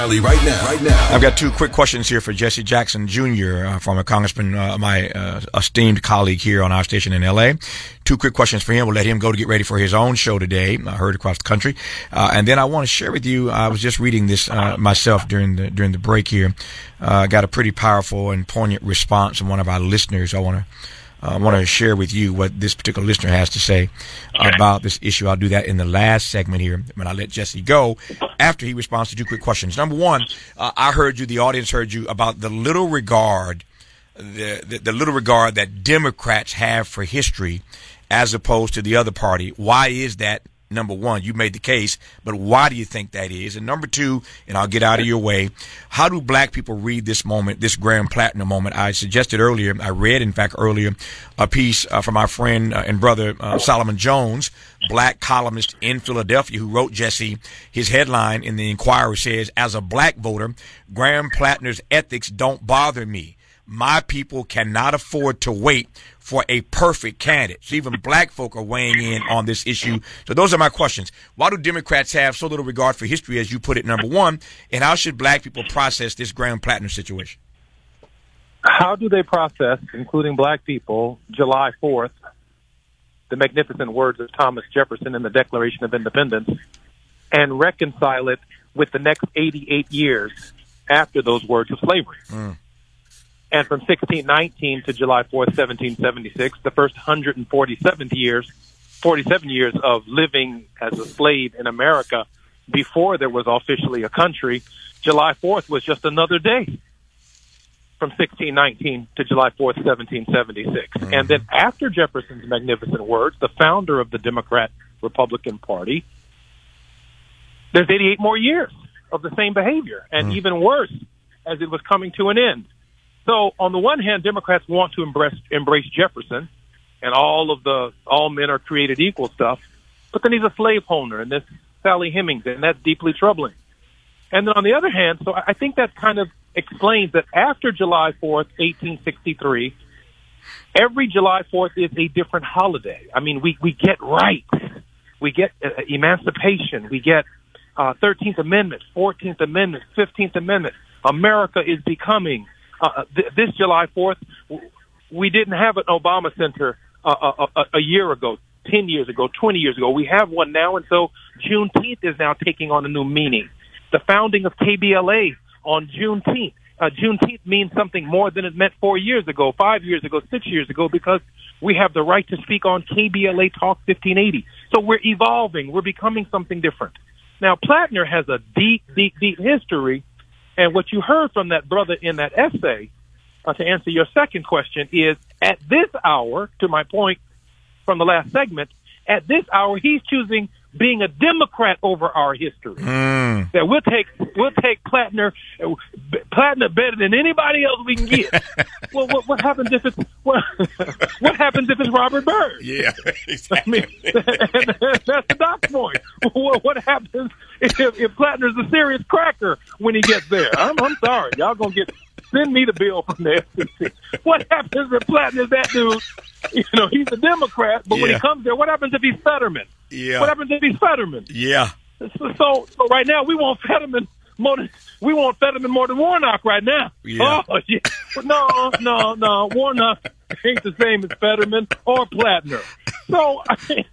Right now. I've got two quick questions here for Jesse Jackson Jr., former congressman, my esteemed colleague here on our station in L.A. Two quick questions for him. We'll let him go to get ready for his own show today, heard across the country. And then I want to share with you, I was just reading this myself during the break here. Got a pretty powerful and poignant response from one of our listeners. I want to share with you what this particular listener has to say about this issue. I'll do that in the last segment here when I let Jesse go after he responds to two quick questions. Number one, I heard you, the audience heard you, about the little regard, the little regard that Democrats have for history as opposed to the other party. Why is that? Number one, you made the case, but why do you think that is? And number two, and I'll get out of your way, how do black people read this moment, this Graham Plattner moment? I suggested earlier, I read, in fact, earlier, a piece from our friend and brother Solomon Jones, black columnist in Philadelphia, who wrote, Jesse, his headline in the Inquirer says, as a black voter, Graham Plattner's ethics don't bother me. My people cannot afford to wait for a perfect candidate. So even black folk are weighing in on this issue. So those are my questions. Why do Democrats have so little regard for history, as you put it, number one? And how should black people process this Graham Plattner situation? How do they process, including black people, July 4th, the magnificent words of Thomas Jefferson in the Declaration of Independence, and reconcile it with the next 88 years after those words of slavery? And from 1619 to July 4th, 1776, the first 147 years of living as a slave in America before there was officially a country, July 4th was just another day from 1619 to July 4th, 1776. And then after Jefferson's magnificent words, the founder of the Democrat-Republican Party, there's 88 more years of the same behavior, and even worse, as it was coming to an end. So on the one hand, Democrats want to embrace Jefferson and all men are created equal stuff, but then he's a slave owner, and this Sally Hemings, and that's deeply troubling. And then on the other hand, so I think that kind of explains that after July 4th, 1863, every July 4th is a different holiday. I mean, we get rights, we get emancipation, we get 13th Amendment, 14th Amendment, 15th Amendment. America is becoming this July 4th, we didn't have an Obama Center a year ago, 10 years ago, 20 years ago. We have one now, and so Juneteenth is now taking on a new meaning. The founding of KBLA on Juneteenth. Juneteenth means something more than it meant 4 years ago, 5 years ago, 6 years ago, because we have the right to speak on KBLA Talk 1580. So we're evolving. We're becoming something different. Now, Plattner has a deep, deep, deep history. And what you heard from that brother in that essay, to answer your second question, is at this hour, to my point from the last segment, at this hour, he's choosing being a Democrat over our history. That we'll take Plattner better than anybody else we can get. Well, what happens if it's what happens if it's Robert Byrd? Yeah, exactly. I mean, that's the doc's point. What happens if Plattner's a serious cracker when he gets there? I'm sorry, y'all gonna send me the bill from the FCC. What happens if Plattner's that dude? You know, he's a Democrat, but when he comes there, what happens if he's Fetterman? Yeah. What happens if he's Fetterman? Yeah. So right now we want Fetterman more than Warnock right now. Yeah. Oh yeah. No. Warnock ain't the same as Fetterman or Plattner. So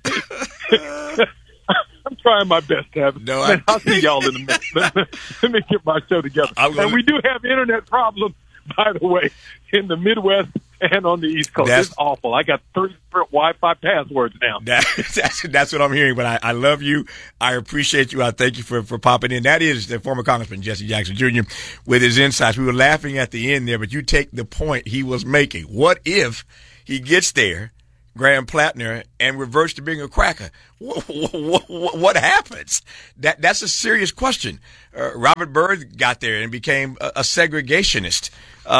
I'm trying my best to have it. No, I'll see y'all in a minute. Let me get my show together. And we do have internet problems, by the way, in the Midwest and on the East Coast. It's awful. I got 3 different Wi-Fi passwords now. That's what I'm hearing. But I love you. I appreciate you. I thank you for popping in. That is the former Congressman Jesse Jackson Jr. with his insights. We were laughing at the end there, but you take the point he was making. What if he gets there, Graham Plattner, and reverts to being a cracker? What happens? That's a serious question. Robert Byrd got there and became a segregationist.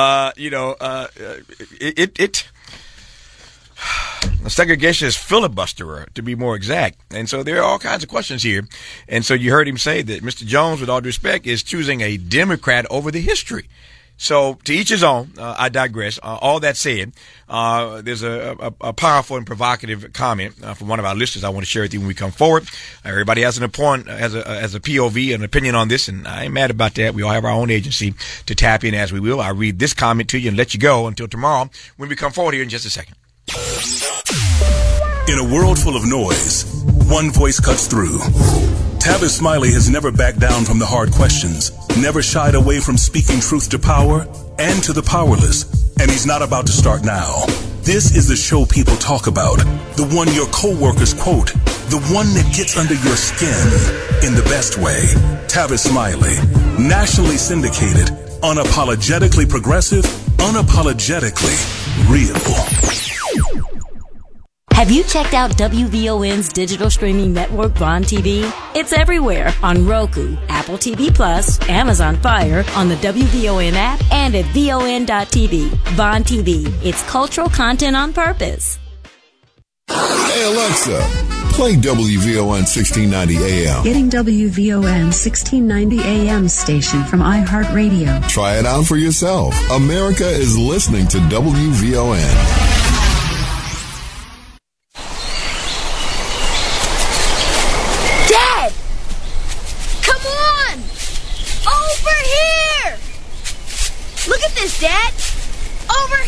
A segregationist filibusterer, to be more exact. And so there are all kinds of questions here. And so you heard him say that Mr. Jones, with all due respect, is choosing a Democrat over the history. So to each his own. I digress. All that said, there's a powerful and provocative comment from one of our listeners I want to share with you when we come forward. Everybody has an point, has a POV, an opinion on this, and I ain't mad about that. We all have our own agency to tap in as we will. I'll read this comment to you and let you go until tomorrow when we come forward here in just a second. In a world full of noise, one voice cuts through. Tavis Smiley has never backed down from the hard questions, never shied away from speaking truth to power and to the powerless, and he's not about to start now. This is the show people talk about, the one your coworkers quote, the one that gets under your skin in the best way. Tavis Smiley, nationally syndicated, unapologetically progressive, unapologetically real. Have you checked out WVON's digital streaming network, Vaughn TV? It's everywhere on Roku, Apple TV Plus, Amazon Fire, on the WVON app, and at VON.TV. Vaughn TV. It's cultural content on purpose. Hey, Alexa, play WVON 1690 AM. Getting WVON 1690 AM station from iHeartRadio. Try it out for yourself. America is listening to WVON. Look at this, Dad. Over.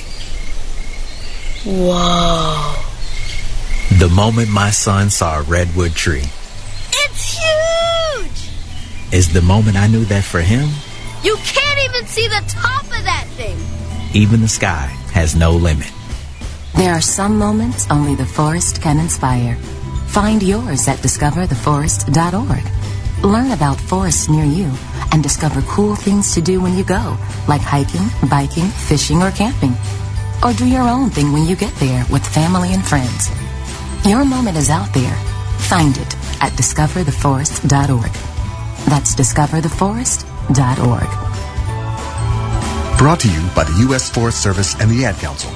Whoa. The moment my son saw a redwood tree. It's huge. Is the moment I knew that for him. You can't even see the top of that thing. Even the sky has no limit. There are some moments only the forest can inspire. Find yours at discovertheforest.org. Learn about forests near you and discover cool things to do when you go, like hiking, biking, fishing, or camping. Or do your own thing when you get there with family and friends. Your moment is out there. Find it at discovertheforest.org. That's discovertheforest.org. Brought to you by the U.S. Forest Service and the Ad Council.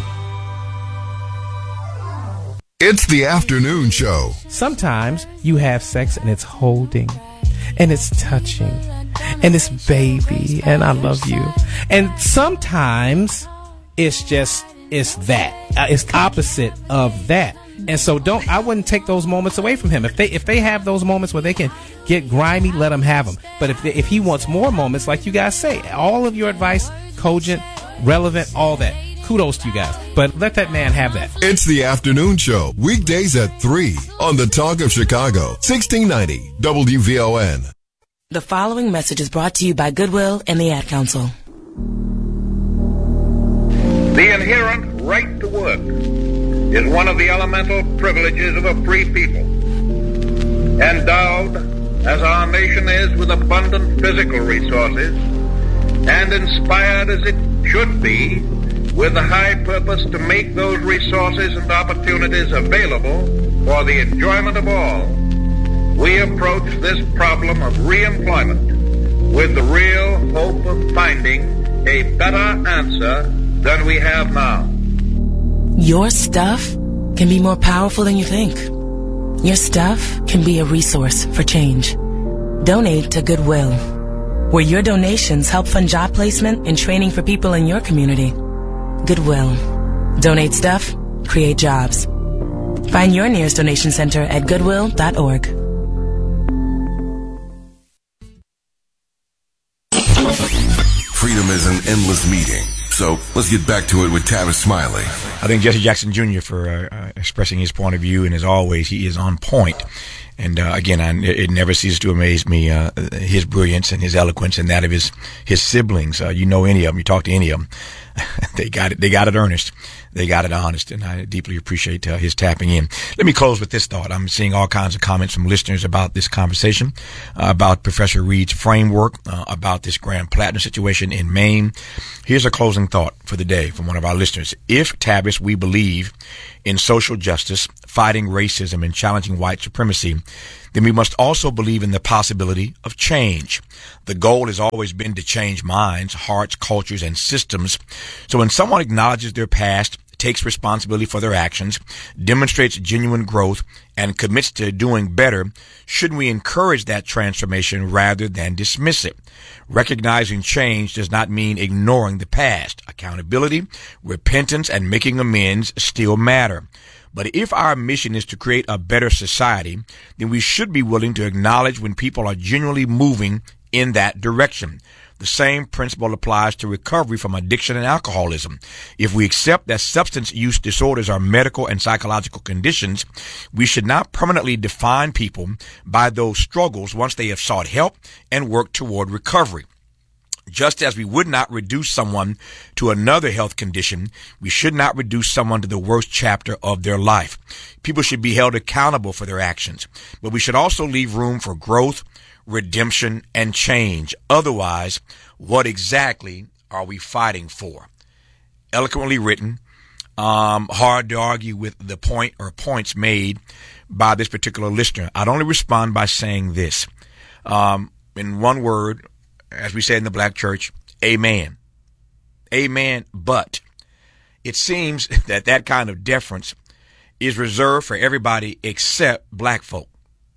It's the afternoon show. Sometimes you have sex and it's holding, and it's touching, and it's baby, and I love you. And sometimes it's that. It's opposite of that. And so I wouldn't take those moments away from him. If they have those moments where they can get grimy, let them have them. But if he wants more moments, like you guys say, all of your advice, cogent, relevant, all that. Kudos to you guys. But let that man have that. It's the afternoon show, weekdays at 3 on the Talk of Chicago, 1690 WVON. The following message is brought to you by Goodwill and the Ad Council. The inherent right to work is one of the elemental privileges of a free people. Endowed, as our nation is, with abundant physical resources, and inspired as it should be with the high purpose to make those resources and opportunities available for the enjoyment of all, we approach this problem of reemployment with the real hope of finding a better answer than we have now. Your stuff can be more powerful than you think. Your stuff can be a resource for change. Donate to Goodwill, where your donations help fund job placement and training for people in your community. Goodwill. Donate stuff, create jobs. Find your nearest donation center at goodwill.org. Freedom is an endless meeting. So let's get back to it with Tavis Smiley. I thank Jesse Jackson Jr. for expressing his point of view, and as always, he is on point. And again, it never ceases to amaze me, his brilliance and his eloquence, and that of his siblings. You know any of them, you talk to any of them, they got it earnest. They got it honest, and I deeply appreciate his tapping in. Let me close with this thought. I'm seeing all kinds of comments from listeners about this conversation, about Professor Reed's framework, about this Grand Platinum situation in Maine. Here's a closing thought for the day from one of our listeners. If, Tavis, we believe in social justice, fighting racism, and challenging white supremacy, then we must also believe in the possibility of change. The goal has always been to change minds, hearts, cultures, and systems. So when someone acknowledges their past, takes responsibility for their actions, demonstrates genuine growth, and commits to doing better, shouldn't we encourage that transformation rather than dismiss it? Recognizing change does not mean ignoring the past. Accountability, repentance, and making amends still matter. But if our mission is to create a better society, then we should be willing to acknowledge when people are genuinely moving in that direction. The same principle applies to recovery from addiction and alcoholism. If we accept that substance use disorders are medical and psychological conditions, we should not permanently define people by those struggles once they have sought help and worked toward recovery. Just as we would not reduce someone to another health condition, we should not reduce someone to the worst chapter of their life. People should be held accountable for their actions, but we should also leave room for growth, redemption, and change. Otherwise, what exactly are we fighting for? Eloquently written, hard to argue with the point or points made by this particular listener. I'd only respond by saying this. In one word, as we say in the black church, amen. Amen, but it seems that that kind of deference is reserved for everybody except black folk.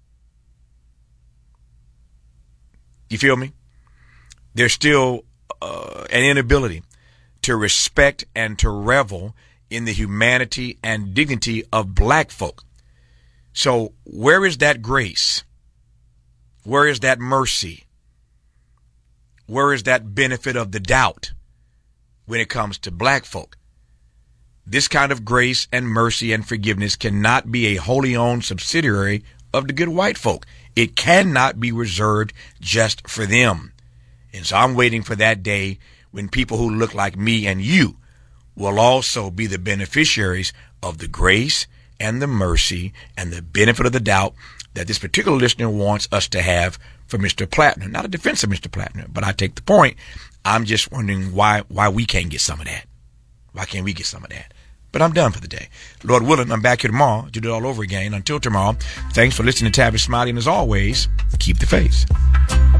You feel me? There's still an inability to respect and to revel in the humanity and dignity of black folk. So where is that grace? Where is that mercy? Where is that benefit of the doubt when it comes to black folk? This kind of grace and mercy and forgiveness cannot be a wholly owned subsidiary of the good white folk. It cannot be reserved just for them. And so I'm waiting for that day when people who look like me and you will also be the beneficiaries of the grace and the mercy and the benefit of the doubt that this particular listener wants us to have for Mr. Plattner. Not a defense of Mr. Plattner, but I take the point. I'm just wondering why we can't get some of that. Why can't we get some of that? But I'm done for the day. Lord willing, I'm back here tomorrow to do it all over again. Until tomorrow, thanks for listening to Tavis Smiley, and as always, keep the faith.